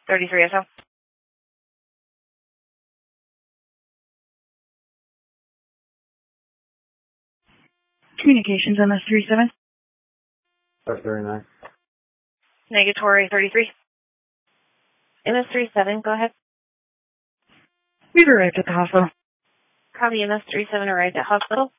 33 SO. Communications MS-37. F-39. Negatory 33. MS-37, go ahead. We've arrived at the hospital. Copy, MS-37 arrived at hospital.